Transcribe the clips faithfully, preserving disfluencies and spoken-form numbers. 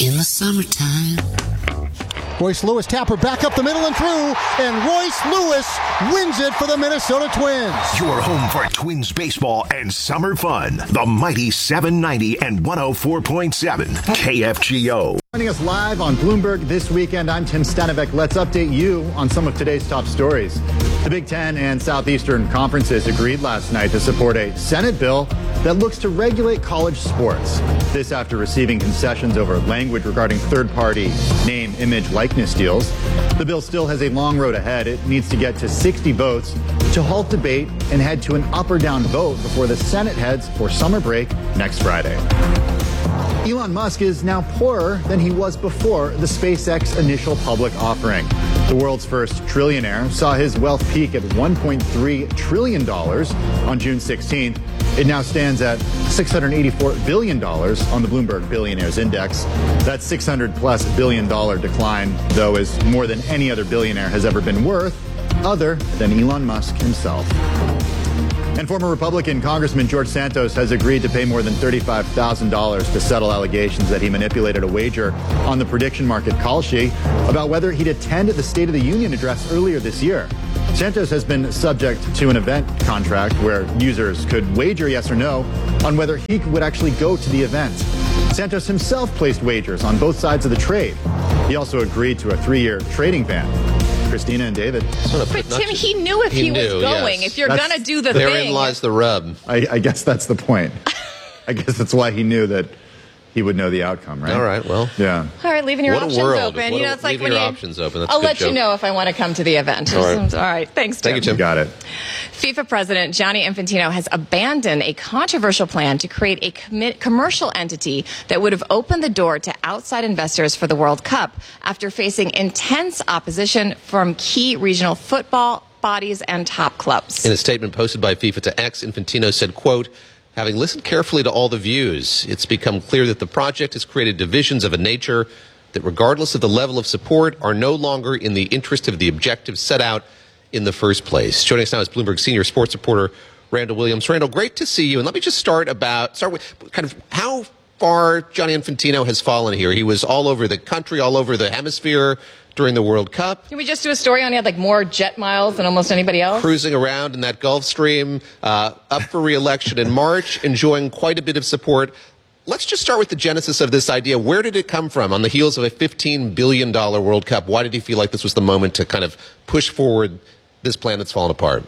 in the summertime. Royce Lewis tapper back up the middle and through, and Royce Lewis wins it for the Minnesota Twins. Your home for Twins baseball and summer fun. The mighty seven ninety and one oh four point seven K F G O. Joining us live on Bloomberg this weekend, I'm Tim Stanivek. Let's update you on some of today's top stories. The Big Ten and Southeastern conferences agreed last night to support a Senate bill that looks to regulate college sports. This after receiving concessions over language regarding third-party name, image, likeness deals. The bill still has a long road ahead. It needs to get to sixty votes to halt debate and head to an up or down vote before the Senate heads for summer break next Friday. Elon Musk is now poorer than he was before the SpaceX initial public offering. The world's first trillionaire saw his wealth peak at one point three trillion dollars on June sixteenth. It now stands at six hundred eighty-four billion dollars on the Bloomberg Billionaires Index. That six hundred plus billion dollar decline, though, is more than any other billionaire has ever been worth, other than Elon Musk himself. And former Republican Congressman George Santos has agreed to pay more than thirty-five thousand dollars to settle allegations that he manipulated a wager on the prediction market Kalshi about whether he'd attend the State of the Union address earlier this year. Santos has been subject to an event contract where users could wager yes or no on whether he would actually go to the event. Santos himself placed wagers on both sides of the trade. He also agreed to a three-year trading ban. Christina and David. But Tim, he knew if he, he knew, was going. If you're going to do the therein thing. Therein lies the rub. I, I guess that's the point. I guess that's why he knew that he would know the outcome, right? All right, well. Yeah. All right, leaving your what options world. open. What you know, a, it's like when your you. options open. That's I'll a good let joke. you know if I want to come to the event. All right. All right. Thanks, Tim. Thank you, Tim. Got it. FIFA President Gianni Infantino has abandoned a controversial plan to create a commi- commercial entity that would have opened the door to outside investors for the World Cup after facing intense opposition from key regional football bodies and top clubs. In a statement posted by FIFA to X, Infantino said, quote, having listened carefully to all the views, it's become clear that the project has created divisions of a nature that, regardless of the level of support, are no longer in the interest of the objectives set out in the first place. Joining us now is Bloomberg senior sports reporter Randall Williams. Randall, great to see you. And let me just start about start with kind of how far Gianni Infantino has fallen here. He was all over the country, all over the hemisphere during the World Cup. Can we just do a story on he had like more jet miles than almost anybody else? Cruising around in that Gulf Stream, uh, up for re-election in March, enjoying quite a bit of support. Let's just start with the genesis of this idea. Where did it come from on the heels of a fifteen billion dollars World Cup? Why did he feel like this was the moment to kind of push forward this plan that's fallen apart?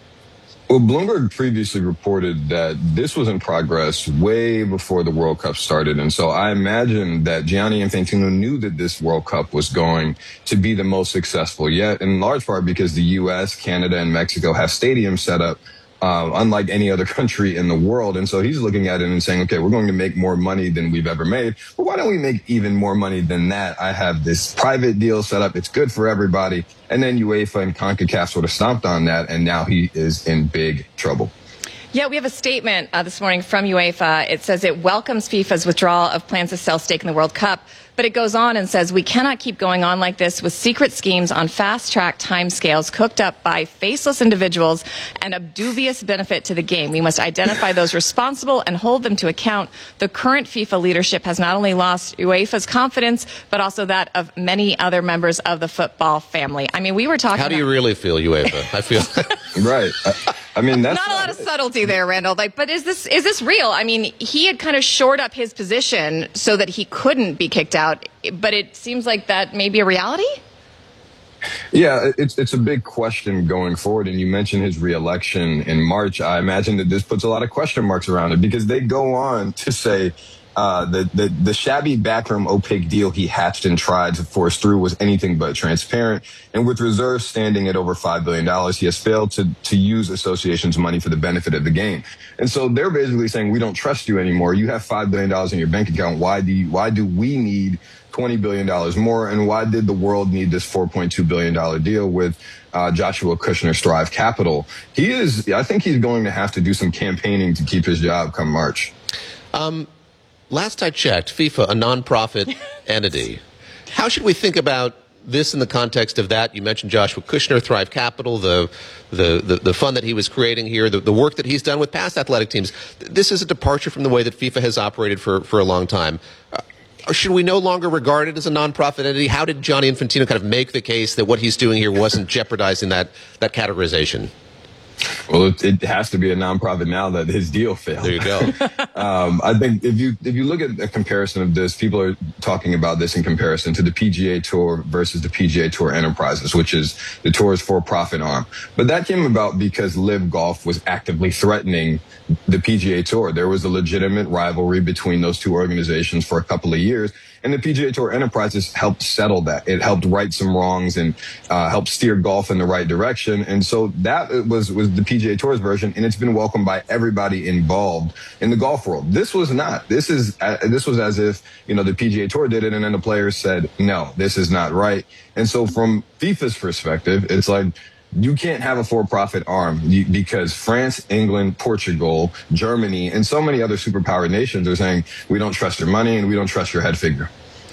Well, Bloomberg previously reported that this was in progress way before the World Cup started. And so I imagine that Gianni Infantino knew that this World Cup was going to be the most successful yet, in large part because the U S, Canada, and Mexico have stadiums set up Uh, unlike any other country in the world. And so he's looking at it and saying, okay, we're going to make more money than we've ever made. But why don't we make even more money than that? I have this private deal set up. It's good for everybody. And then UEFA and CONCACAF sort of stomped on that. And now he is in big trouble. Yeah, we have a statement uh, this morning from UEFA. It says it welcomes FIFA's withdrawal of plans to sell stake in the World Cup. But it goes on and says, we cannot keep going on like this with secret schemes on fast-track timescales cooked up by faceless individuals and of dubious benefit to the game. We must identify those responsible and hold them to account. The current FIFA leadership has not only lost UEFA's confidence, but also that of many other members of the football family. I mean, we were talking How do you about- really feel, UEFA? I feel... Right. I, I mean, that's... Not a lot of subtlety there, Randall. Like, but is this is this real? I mean, he had kind of shored up his position so that he couldn't be kicked out, but it seems like that may be a reality? Yeah, it's it's a big question going forward. And you mentioned his reelection in March. I imagine that this puts a lot of question marks around it because they go on to say uh, that the, the shabby backroom opaque deal he hatched and tried to force through was anything but transparent. And with reserves standing at over five billion dollars, he has failed to, to use associations' money for the benefit of the game. And so they're basically saying, we don't trust you anymore. You have five billion dollars in your bank account. Why do you, why do we need twenty billion dollars more? And why did the world need this four point two billion dollars deal with uh, Joshua Kushner Strive Capital? He is, I think he's going to have to do some campaigning to keep his job come March. Um, last I checked, FIFA, a nonprofit entity. How should we think about this in the context of that? You mentioned Joshua Kushner, Thrive Capital, the the the, the fund that he was creating here, the, the work that he's done with past athletic teams. This is a departure from the way that FIFA has operated for, for a long time. Uh, should we no longer regard it as a nonprofit entity? How did Gianni Infantino kind of make the case that what he's doing here wasn't jeopardizing that that categorization? Well, it, it has to be a nonprofit now that his deal failed. There you go. um, I think if you if you look at a comparison of this, people are talking about this in comparison to the P G A Tour versus the P G A Tour Enterprises, which is the tour's for-profit arm. But that came about because Live Golf was actively threatening the P G A Tour. There was a legitimate rivalry between those two organizations for a couple of years. And the P G A Tour Enterprises helped settle that. It helped right some wrongs and uh, helped steer golf in the right direction. And so that was was the P G A Tour's version, and it's been welcomed by everybody involved in the golf world. This was not. This is uh, this was as if, you know, the P G A Tour did it, and then the players said, no, this is not right. And so from FIFA's perspective, it's like, you can't have a for-profit arm because France, England, Portugal, Germany, and so many other superpower nations are saying, we don't trust your money and we don't trust your head figure.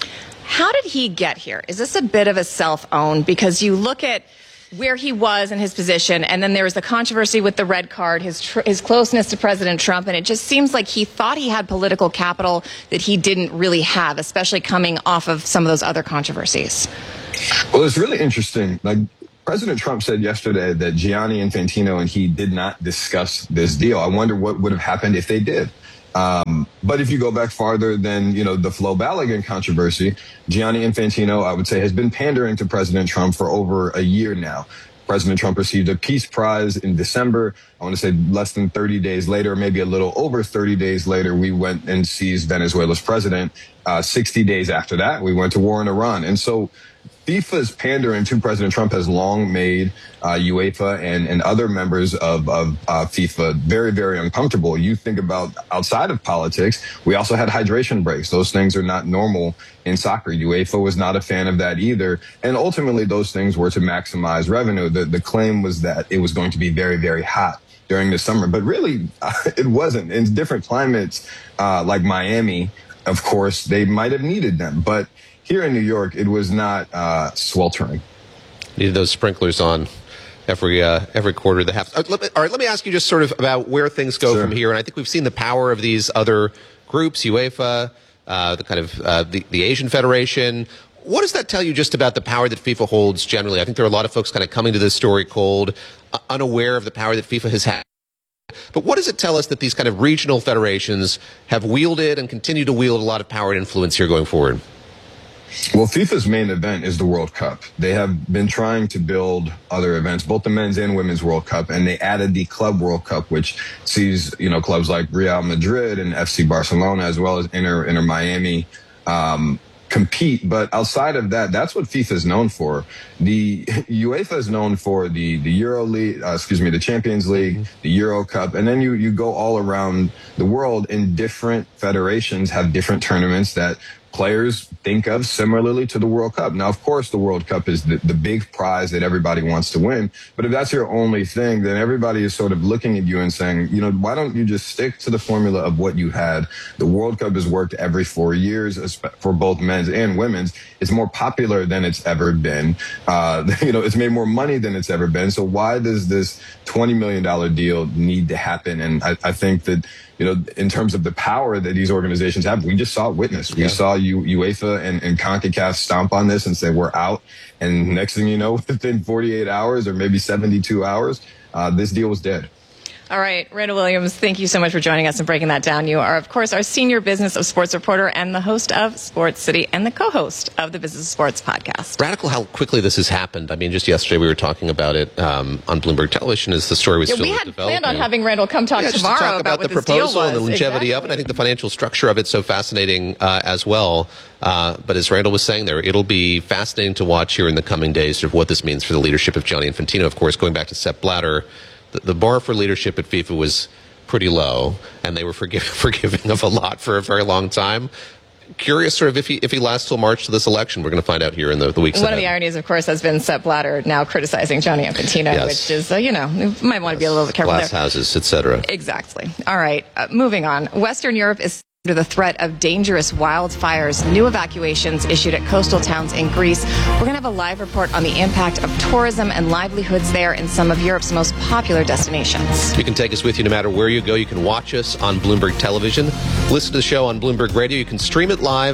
How did he get here? Is this a bit of a self-own? Because you look at where he was in his position, and then there was the controversy with the red card, his tr- his closeness to President Trump, and it just seems like he thought he had political capital that he didn't really have, especially coming off of some of those other controversies. Well, it's really interesting. Like, President Trump said yesterday that Gianni Infantino and he did not discuss this deal. I wonder what would have happened if they did. Um, but if you go back farther than, you know, the Flo Balogun controversy, Gianni Infantino, I would say, has been pandering to President Trump for over a year now. President Trump received a Peace Prize in December. I want to say less than thirty days later, maybe a little over thirty days later, we went and seized Venezuela's president. Uh, sixty days after that, we went to war in Iran. And so FIFA's pandering to President Trump has long made uh, UEFA and, and other members of, of uh, FIFA very, very uncomfortable. You think about outside of politics, we also had hydration breaks. Those things are not normal in soccer. UEFA was not a fan of that either. And ultimately, those things were to maximize revenue. The, the claim was that it was going to be very, very hot during the summer. But really, uh, it wasn't. In different climates, uh, like Miami, of course, they might have needed them. But here in New York, it was not uh, sweltering. Needed those sprinklers on every uh, every quarter of the half. Uh, let me, all right, let me ask you just sort of about where things go Sure. from here. And I think we've seen the power of these other groups, UEFA, uh, the kind of uh, the, the Asian Federation. What does that tell you just about the power that FIFA holds generally? I think there are a lot of folks kind of coming to this story cold, uh, unaware of the power that FIFA has had. But what does it tell us that these kind of regional federations have wielded and continue to wield a lot of power and influence here going forward? Well, FIFA's main event is the World Cup. They have been trying to build other events, both the men's and women's World Cup, and they added the Club World Cup, which sees, you know, clubs like Real Madrid and F C Barcelona, as well as Inter, Inter Miami, um, compete. But outside of that, that's what FIFA is known for. The UEFA is known for the the Euro League, uh, excuse me, the Champions League, the Euro Cup, and then you you go all around the world, and different federations have different tournaments that players think of similarly to the World Cup. Now, of course, the World Cup is the, the big prize that everybody wants to win. But if that's your only thing, then everybody is sort of looking at you and saying, you know, why don't you just stick to the formula of what you had? The World Cup has worked every four years for both men's and women's. It's more popular than it's ever been. Uh, you know, it's made more money than it's ever been. So why does this twenty million dollars deal need to happen? And I, I think that, you know, in terms of the power that these organizations have, we just saw witness. We yeah. saw U- UEFA and, and CONCACAF stomp on this and say, we're out. And next thing you know, within forty-eight hours or maybe seventy-two hours, uh, this deal was dead. All right, Randall Williams, thank you so much for joining us and breaking that down. You are, of course, our senior business of sports reporter and the host of Sports City and the co-host of the Business of Sports podcast. Radical how quickly this has happened. I mean, just yesterday we were talking about it um, on Bloomberg Television as the story was yeah, still we had developing. planned on having Randall come talk yeah, tomorrow to talk about, about what the this proposal deal was. and the longevity exactly. of it. I think the financial structure of it's so fascinating uh, as well. Uh, but as Randall was saying there, it'll be fascinating to watch here in the coming days of what this means for the leadership of Gianni Infantino. Of course, going back to Sepp Blatter, the, the bar for leadership at FIFA was pretty low, and they were forgive, forgiving of a lot for a very long time. Curious sort of if he if he lasts till March to this election. We're going to find out here in the, the weeks One ahead. of the ironies, of course, has been Sepp Blatter now criticizing Gianni Infantino, yes. which is, uh, you know, you might want to be a little bit careful Glass there. houses, et cetera. Exactly. All right, uh, moving on. Western Europe is under the threat of dangerous wildfires, new evacuations issued at coastal towns in Greece. We're going to have a live report on the impact of tourism and livelihoods there in some of Europe's most popular destinations. You can take us with you no matter where you go. You can watch us on Bloomberg Television, listen to the show on Bloomberg Radio. You can stream it live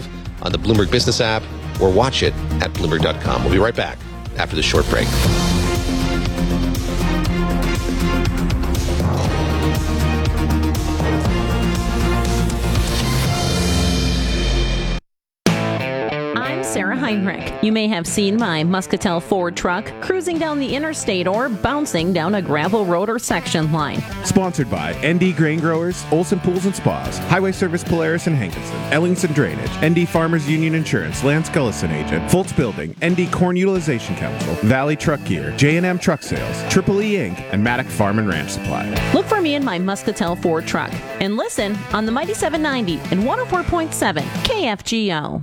on the Bloomberg Business app or watch it at Bloomberg dot com. We'll be right back after this short break. Sarah Heinrich. You may have seen my Muscatel Ford truck cruising down the interstate or bouncing down a gravel road or section line. Sponsored by N D Grain Growers, Olson Pools and Spas, Highway Service Polaris and Hankinson, Ellingson Drainage, N D Farmers Union Insurance, Lance Gullison Agent, Foltz Building, N D Corn Utilization Council, Valley Truck Gear, J and M Truck Sales, Triple E Incorporated, and Maddock Farm and Ranch Supply. Look for me in my Muscatel Ford truck and listen on the Mighty seven ninety and one oh four point seven K F G O.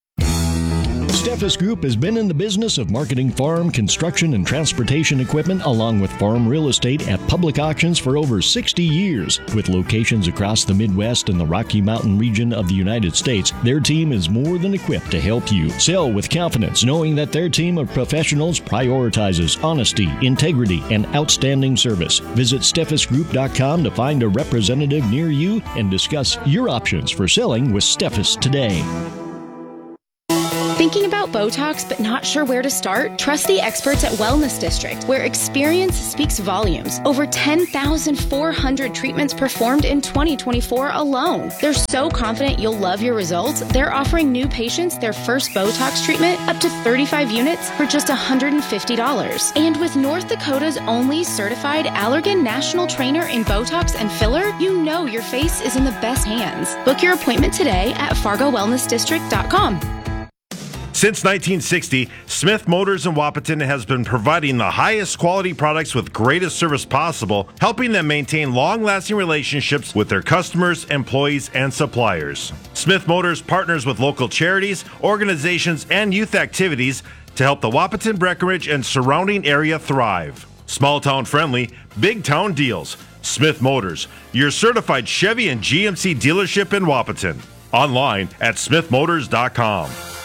Steffes Group has been in the business of marketing farm, construction, and transportation equipment along with farm real estate at public auctions for over sixty years. With locations across the Midwest and the Rocky Mountain region of the United States, their team is more than equipped to help you sell with confidence, knowing that their team of professionals prioritizes honesty, integrity, and outstanding service. Visit Steffes Group dot com to find a representative near you and discuss your options for selling with Steffes today. Thinking about Botox but not sure where to start? Trust the experts at Wellness District, where experience speaks volumes. Over ten thousand four hundred treatments performed in twenty twenty-four alone. They're so confident you'll love your results, they're offering new patients their first Botox treatment up to thirty-five units for just one hundred fifty dollars. And with North Dakota's only certified Allergan national trainer in Botox and filler, you know your face is in the best hands. Book your appointment today at Fargo Wellness District dot com. Since nineteen sixty, Smith Motors in Wahpeton has been providing the highest quality products with greatest service possible, helping them maintain long-lasting relationships with their customers, employees, and suppliers. Smith Motors partners with local charities, organizations, and youth activities to help the Wahpeton, Breckenridge, and surrounding area thrive. Small-town friendly, big-town deals. Smith Motors, your certified Chevy and G M C dealership in Wahpeton. Online at Smith Motors dot com.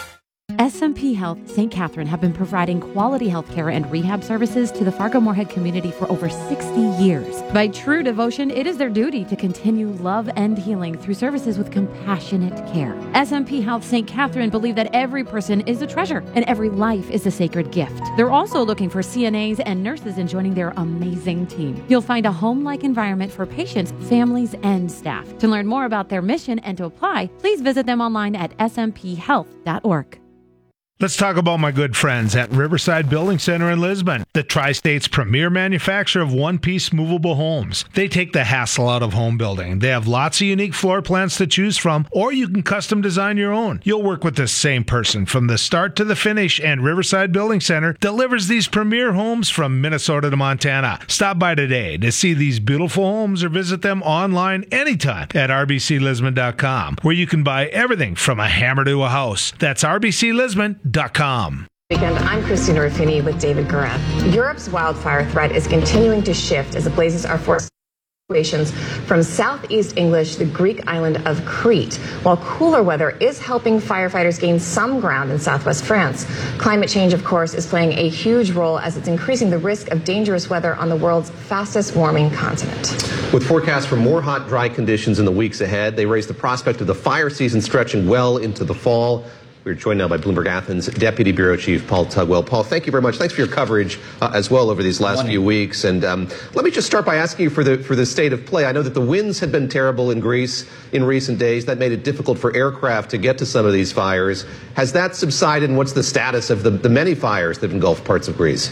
S M P Health Saint Catherine have been providing quality health care and rehab services to the Fargo-Moorhead community for over sixty years. By true devotion, it is their duty to continue love and healing through services with compassionate care. S M P Health Saint Catherine believe that every person is a treasure and every life is a sacred gift. They're also looking for C N As and nurses in joining their amazing team. You'll find a home-like environment for patients, families, and staff. To learn more about their mission and to apply, please visit them online at S M P health dot org. Let's talk about my good friends at Riverside Building Center in Lisbon, the Tri-State's premier manufacturer of one-piece movable homes. They take the hassle out of home building. They have lots of unique floor plans to choose from, or you can custom design your own. You'll work with the same person from the start to the finish, and Riverside Building Center delivers these premier homes from Minnesota to Montana. Stop by today to see these beautiful homes or visit them online anytime at R B C Lisbon dot com, where you can buy everything from a hammer to a house. That's R B C Lisbon dot com. Weekend, I'm Christina Ruffini with David Gurin. Europe's wildfire threat is continuing to shift as the blazes are forcing evacuations from southeast English, the Greek island of Crete, while cooler weather is helping firefighters gain some ground in southwest France. Climate change, of course, is playing a huge role as it's increasing the risk of dangerous weather on the world's fastest warming continent. With forecasts for more hot, dry conditions in the weeks ahead, they raise the prospect of the fire season stretching well into the fall. We're joined now by Bloomberg Athens Deputy Bureau Chief Paul Tugwell. Paul, thank you very much. Thanks for your coverage uh, as well over these last few weeks. And um, let me just start by asking you for the for the state of play. I know that the winds had been terrible in Greece in recent days. That made it difficult for aircraft to get to some of these fires. Has that subsided, and what's the status of the, the many fires that engulf parts of Greece?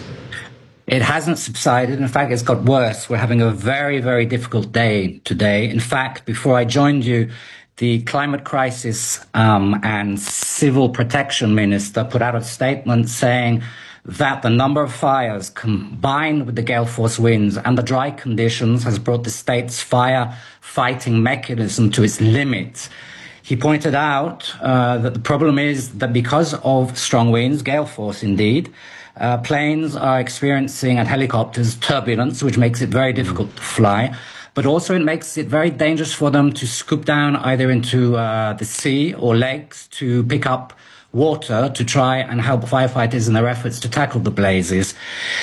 It hasn't subsided. In fact, it's got worse. We're having a very, very difficult day today. In fact, before I joined you, the climate crisis um, and civil protection minister put out a statement saying that the number of fires combined with the gale force winds and the dry conditions has brought the state's fire fighting mechanism to its limit. He pointed out uh, that the problem is that because of strong winds, gale force indeed, uh, planes are experiencing, and helicopters, turbulence, which makes it very difficult to fly. But also it makes it very dangerous for them to scoop down either into uh, the sea or lakes to pick up water to try and help firefighters in their efforts to tackle the blazes.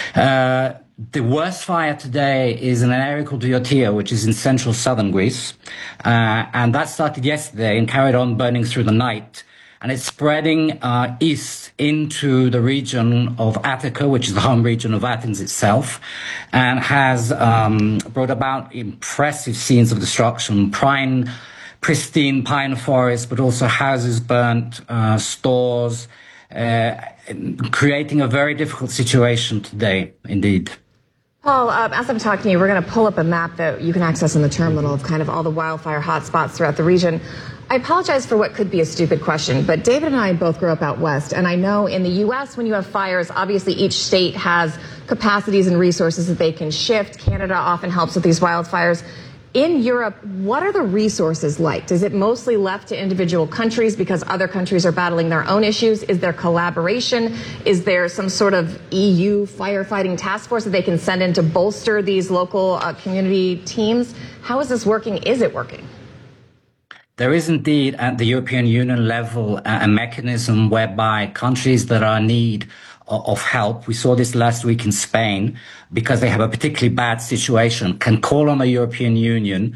Uh, the worst fire today is in an area called Diotia, which is in central southern Greece. Uh, and that started yesterday and carried on burning through the night. and it's spreading uh, east into the region of Attica, which is the home region of Athens itself, and has um, brought about impressive scenes of destruction, prime, pristine pine forests, but also houses burnt, uh, stores, uh, creating a very difficult situation today, indeed. Paul, um, as I'm talking to you, we're going to pull up a map that you can access in the terminal of kind of all the wildfire hotspots throughout the region. I apologize for what could be a stupid question, but David and I both grew up out west, and I know in the U S when you have fires, obviously each state has capacities and resources that they can shift. Canada often helps with these wildfires. In Europe, what are the resources like? Is it mostly left to individual countries because other countries are battling their own issues? Is there collaboration? Is there some sort of E U firefighting task force that they can send in to bolster these local uh, community teams? How is this working? Is it working? There is indeed at the European Union level a mechanism whereby countries that are in need of help, we saw this last week in Spain, because they have a particularly bad situation, can call on the European Union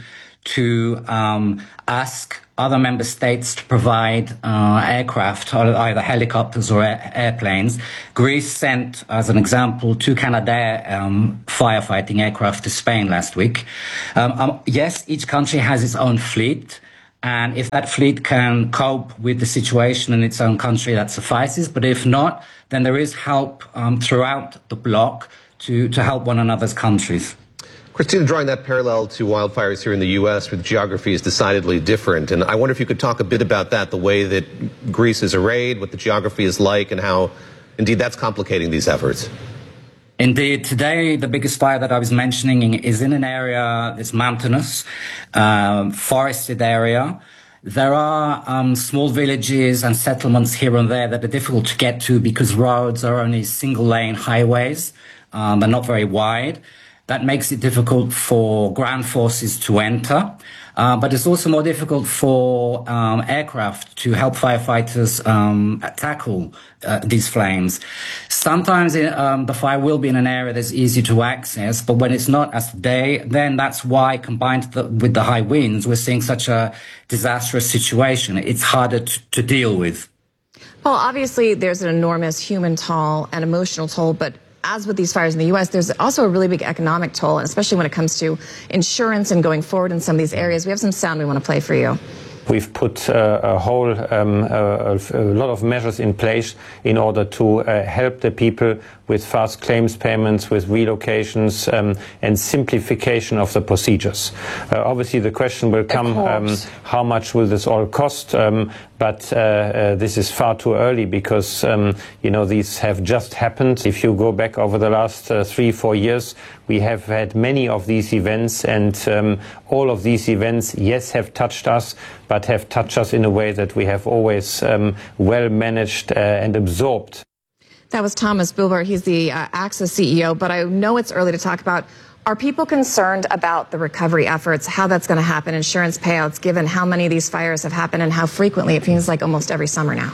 to um, ask other member states to provide uh, aircraft, either helicopters or air airplanes. Greece sent, as an example, two Canadair um, firefighting aircraft to Spain last week. Um, um, yes, each country has its own fleet. And if that fleet can cope with the situation in its own country, that suffices. But if not, then there is help um, throughout the bloc to, to help one another's countries. Christina, drawing that parallel to wildfires here in the U S, where the geography is decidedly different. And I wonder if you could talk a bit about that, the way that Greece is arrayed, what the geography is like, and how, indeed, that's complicating these efforts. Indeed, today the biggest fire that I was mentioning is in an area that's mountainous, um, forested area. There are um, small villages and settlements here and there that are difficult to get to because roads are only single-lane highways. Um, they're not very wide. That makes it difficult for ground forces to enter. Uh, but it's also more difficult for um, aircraft to help firefighters um, tackle uh, these flames. Sometimes it, um, the fire will be in an area that's easy to access, but when it's not, as today, then that's why, combined the, with the high winds, we're seeing such a disastrous situation. It's harder to, to deal with. Well, obviously, there's an enormous human toll and emotional toll, but as with these fires in the U S, there's also a really big economic toll, and especially when it comes to insurance and going forward in some of these areas. We have some sound we want to play for you. We've put uh, a whole um, a, a lot of measures in place in order to uh, help the people with fast claims payments, with relocations, um, and simplification of the procedures. Uh, obviously, the question will come, um, how much will this all cost? Um, but uh, uh, this is far too early because, um, you know, these have just happened. If you go back over the last uh, three, four years, we have had many of these events, and um, all of these events, yes, have touched us, but have touched us in a way that we have always um, well managed uh, and absorbed. That was Thomas Buber. He's the uh, AXA C E O, but I know it's early to talk about. Are people concerned about the recovery efforts, how that's going to happen, insurance payouts, given how many of these fires have happened and how frequently? It feels like almost every summer now.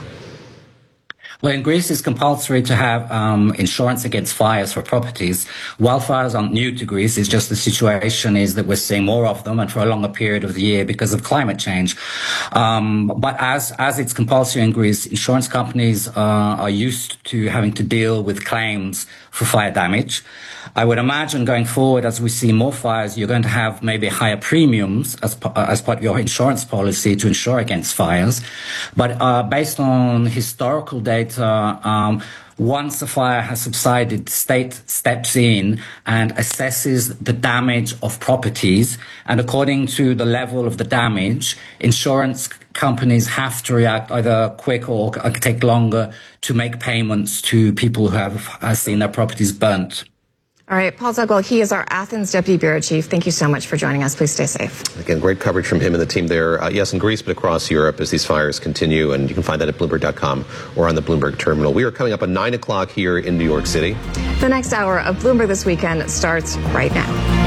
Well, in Greece, it's compulsory to have um, insurance against fires for properties. Wildfires aren't new to Greece. It's just the situation is that we're seeing more of them and for a longer period of the year because of climate change. Um, but as as it's compulsory in Greece, insurance companies uh, are used to having to deal with claims for fire damage. I would imagine going forward, as we see more fires, you're going to have maybe higher premiums as, as part of your insurance policy to insure against fires. But uh, based on historical data, um, once a fire has subsided, state steps in and assesses the damage of properties. And according to the level of the damage, insurance companies have to react either quick or take longer to make payments to people who have, have seen their properties burnt. All right, Paul Zugwald, he is our Athens Deputy Bureau Chief. Thank you so much for joining us. Please stay safe. Again, great coverage from him and the team there, uh, yes, in Greece, but across Europe as these fires continue. And you can find that at Bloomberg dot com or on the Bloomberg terminal. We are coming up at nine o'clock here in New York City. The next hour of Bloomberg This Weekend starts right now.